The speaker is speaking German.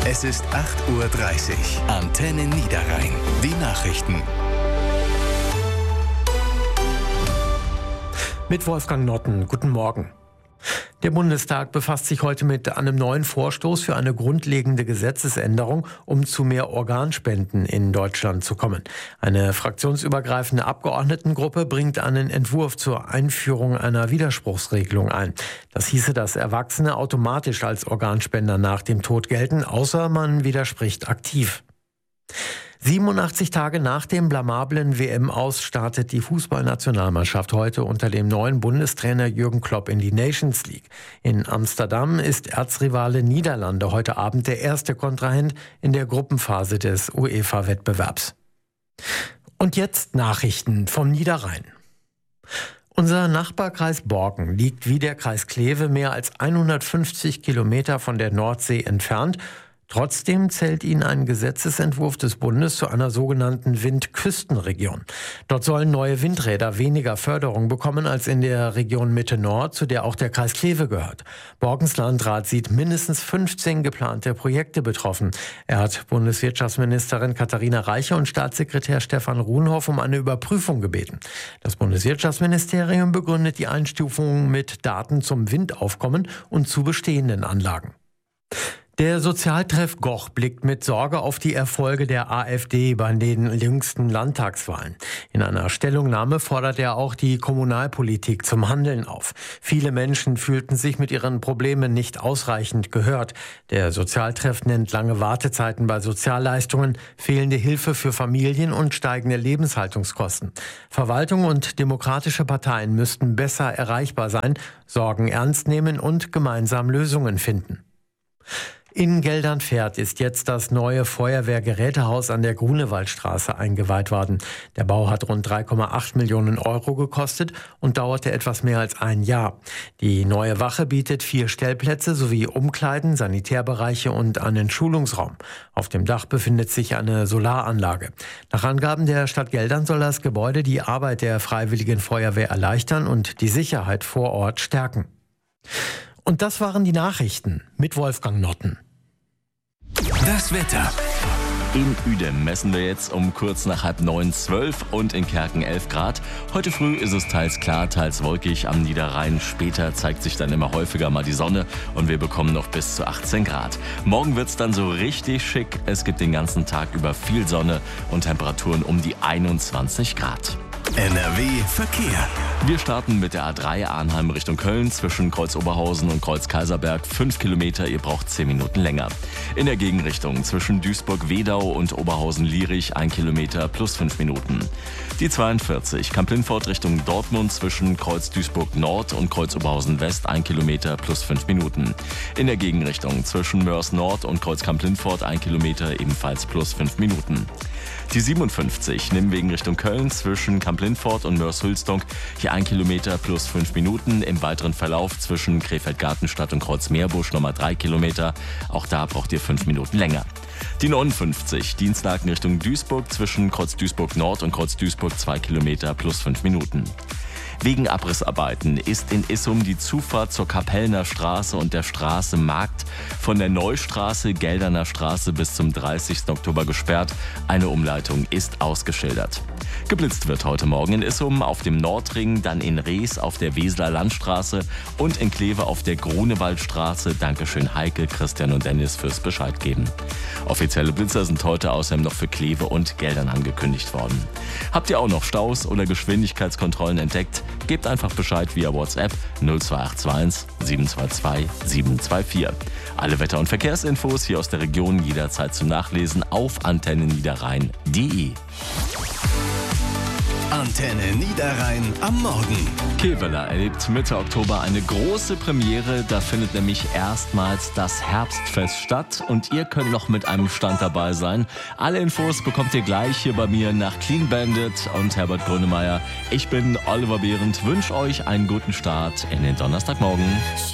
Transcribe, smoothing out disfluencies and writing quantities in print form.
Es ist 8:30 Uhr. Antenne Niederrhein. Die Nachrichten. Mit Wolfgang Notten. Guten Morgen. Der Bundestag befasst sich heute mit einem neuen Vorstoß für eine grundlegende Gesetzesänderung, um zu mehr Organspenden in Deutschland zu kommen. Eine fraktionsübergreifende Abgeordnetengruppe bringt einen Entwurf zur Einführung einer Widerspruchsregelung ein. Das hieße, dass Erwachsene automatisch als Organspender nach dem Tod gelten, außer man widerspricht aktiv. 87 Tage nach dem blamablen WM-Aus startet die Fußballnationalmannschaft heute unter dem neuen Bundestrainer Jürgen Klopp in die Nations League. In Amsterdam ist Erzrivale Niederlande heute Abend der erste Kontrahent in der Gruppenphase des UEFA-Wettbewerbs. Und jetzt Nachrichten vom Niederrhein. Unser Nachbarkreis Borken liegt wie der Kreis Kleve mehr als 150 Kilometer von der Nordsee entfernt. Trotzdem zählt ihn ein Gesetzesentwurf des Bundes zu einer sogenannten Windküstenregion. Dort sollen neue Windräder weniger Förderung bekommen als in der Region Mitte-Nord, zu der auch der Kreis Kleve gehört. Borkens Landrat sieht mindestens 15 geplante Projekte betroffen. Er hat Bundeswirtschaftsministerin Katharina Reiche und Staatssekretär Stefan Ruhnhoff um eine Überprüfung gebeten. Das Bundeswirtschaftsministerium begründet die Einstufung mit Daten zum Windaufkommen und zu bestehenden Anlagen. Der Sozialtreff Goch blickt mit Sorge auf die Erfolge der AfD bei den jüngsten Landtagswahlen. In einer Stellungnahme fordert er auch die Kommunalpolitik zum Handeln auf. Viele Menschen fühlten sich mit ihren Problemen nicht ausreichend gehört. Der Sozialtreff nennt lange Wartezeiten bei Sozialleistungen, fehlende Hilfe für Familien und steigende Lebenshaltungskosten. Verwaltung und demokratische Parteien müssten besser erreichbar sein, Sorgen ernst nehmen und gemeinsam Lösungen finden. In Geldernfert ist jetzt das neue Feuerwehrgerätehaus an der Grunewaldstraße eingeweiht worden. Der Bau hat rund 3,8 Millionen Euro gekostet und dauerte etwas mehr als ein Jahr. Die neue Wache bietet 4 Stellplätze sowie Umkleiden, Sanitärbereiche und einen Schulungsraum. Auf dem Dach befindet sich eine Solaranlage. Nach Angaben der Stadt Geldern soll das Gebäude die Arbeit der Freiwilligen Feuerwehr erleichtern und die Sicherheit vor Ort stärken. Und das waren die Nachrichten mit Wolfgang Notten. Das Wetter. In Uedem messen wir jetzt um kurz nach 8:30 12 und in Kerken 11 Grad. Heute früh ist es teils klar, teils wolkig am Niederrhein. Später zeigt sich dann immer häufiger mal die Sonne und wir bekommen noch bis zu 18 Grad. Morgen wird's dann so richtig schick. Es gibt den ganzen Tag über viel Sonne und Temperaturen um die 21 Grad. NRW Verkehr. Wir starten mit der A3 Arnheim Richtung Köln zwischen Kreuz Oberhausen und Kreuz Kaiserberg. 5 Kilometer, ihr braucht 10 Minuten länger. In der Gegenrichtung zwischen Duisburg-Wedau und Oberhausen-Lierich 1 Kilometer plus 5 Minuten. Die 42 Kamp-Lintfort Richtung Dortmund zwischen Kreuz Duisburg Nord und Kreuz Oberhausen West 1 Kilometer plus 5 Minuten. In der Gegenrichtung zwischen Mörs Nord und Kreuz Kamp-Lintfort 1 Kilometer ebenfalls plus 5 Minuten. Die 57 Nimwegen Richtung Köln zwischen Kamp-Lintfort und Mörs-Hülsdonk hier 1 Kilometer plus 5 Minuten. Im weiteren Verlauf zwischen Krefeld-Gartenstadt und Kreuz-Meerbusch nochmal 3 Kilometer. Auch da braucht ihr 5 Minuten länger. Die 59 Dienstlaken Richtung Duisburg zwischen Kreuz Duisburg Nord und Kreuz Duisburg 2 Kilometer plus 5 Minuten. Wegen Abrissarbeiten ist in Issum die Zufahrt zur Kapellner Straße und der Straße Markt von der Neustraße Gelderner Straße bis zum 30. Oktober gesperrt. Eine Umleitung ist ausgeschildert. Geblitzt wird heute Morgen in Issum auf dem Nordring, dann in Rees auf der Weseler Landstraße und in Kleve auf der Grunewaldstraße. Dankeschön Heike, Christian und Dennis fürs Bescheid geben. Offizielle Blitzer sind heute außerdem noch für Kleve und Geldern angekündigt worden. Habt ihr auch noch Staus oder Geschwindigkeitskontrollen entdeckt? Gebt einfach Bescheid via WhatsApp 0281 722 724. Alle Wetter- und Verkehrsinfos hier aus der Region jederzeit zum Nachlesen auf antenneniederrhein.de. Antenne Niederrhein am Morgen. Kevela erlebt Mitte Oktober eine große Premiere. Da findet nämlich erstmals das Herbstfest statt und ihr könnt noch mit einem Stand dabei sein. Alle Infos bekommt ihr gleich hier bei mir nach Clean Bandit und Herbert Grönemeyer. Ich bin Oliver Behrendt, wünsche euch einen guten Start in den Donnerstagmorgen.